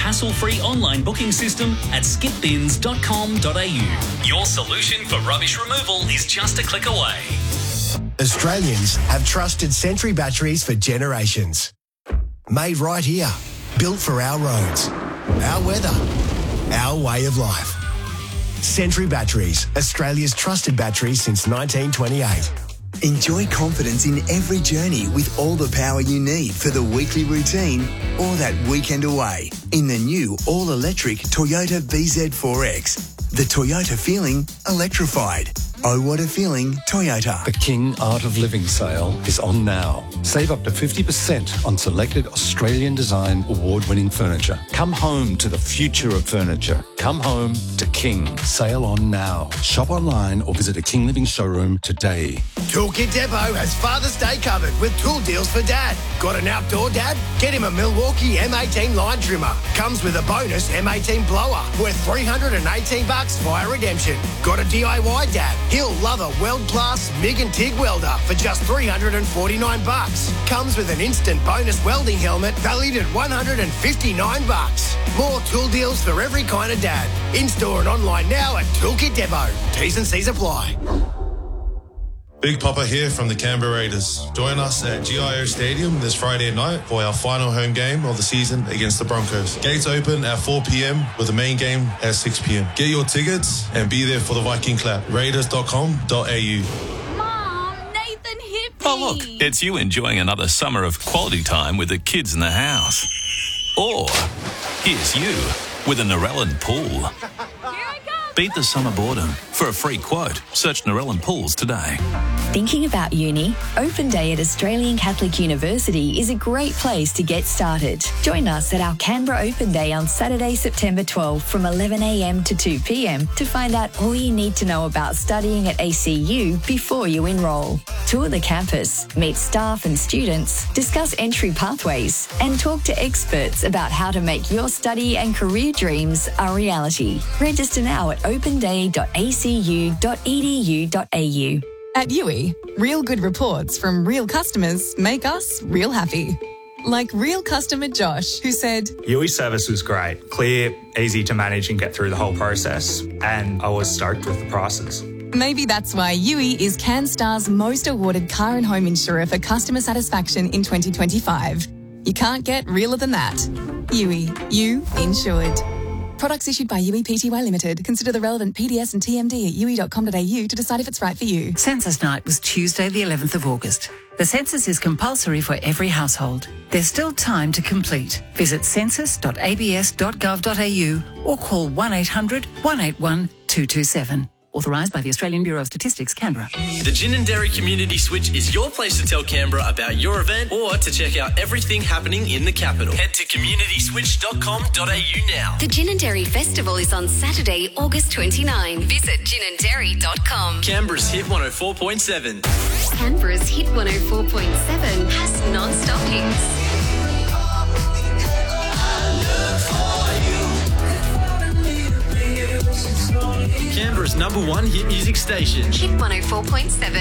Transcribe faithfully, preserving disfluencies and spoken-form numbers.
hassle-free online booking system at skip bins dot com dot a u. Your solution for rubbish removal is just a click away. Australians have trusted Sentry batteries for generations. Made right here, built for our roads, our weather, our way of life. Sentry Batteries, Australia's trusted batteries since nineteen twenty-eight. Enjoy confidence in every journey with all the power you need for the weekly routine or that weekend away in the new all-electric Toyota V Z four X. The Toyota feeling electrified. Oh, what a feeling, Toyota. The King Art of Living sale is on now. Save up to fifty percent on selected Australian design award-winning furniture. Come home to the future of furniture. Come home to King. Sale on now. Shop online or visit a King Living showroom today. Toolkit Depot has Father's Day covered with tool deals for Dad. Got an outdoor dad? Get him a Milwaukee M eighteen line trimmer. Comes with a bonus M eighteen blower worth three hundred eighteen bucks via redemption. Got a D I Y dad? He'll love a world-class MIG and TIG welder for just three hundred forty-nine bucks. Comes with an instant bonus welding helmet valued at one hundred fifty-nine bucks. More tool deals for every kind of dad. In-store and online now at Toolkit Depot. T's and C's apply. Big Papa here from the Canberra Raiders. Join us at G I O Stadium this Friday night for our final home game of the season against the Broncos. Gates open at four p.m. with the main game at six p.m. Get your tickets and be there for the Viking clap. raiders dot com dot a u. Mom, Nathan hit me. Oh, look, it's you enjoying another summer of quality time with the kids in the house. Or here's you with a Narellan pool. Beat the summer boredom. For a free quote, search Narellan Pools today. Thinking about uni? Open Day at Australian Catholic University is a great place to get started. Join us at our Canberra Open Day on Saturday, September twelfth from eleven a.m. to two p.m. to find out all you need to know about studying at A C U before you enrol. Tour the campus, meet staff and students, discuss entry pathways, and talk to experts about how to make your study and career dreams a reality. Register now at open day dot a c u dot e d u dot a u. At U I, real good reports from real customers make us real happy. Like real customer Josh, who said, U I service was great, clear, easy to manage and get through the whole process, and I was stoked with the prices. Maybe that's why U I is CanStar's most awarded car and home insurer for customer satisfaction in twenty twenty-five. You can't get realer than that. U I, you insured. Products issued by U E P T Y Limited. Consider the relevant P D S and T M D at u e dot com dot a u to decide if it's right for you. Census night was Tuesday the eleventh of August. The census is compulsory for every household. There's still time to complete. Visit census dot a b s dot gov dot a u or call one eight hundred, one eight one, two two seven. Authorised by the Australian Bureau of Statistics, Canberra. The Gin and Dairy Community Switch is your place to tell Canberra about your event or to check out everything happening in the capital. Head to community switch dot com dot a u now. The Gin and Dairy Festival is on Saturday, August twenty-ninth. Visit gin and dairy dot com. Canberra's Hit one oh four point seven. Canberra's Hit one oh four point seven has non-stop hits. Canberra's number one hit music station. Hit one oh four point seven.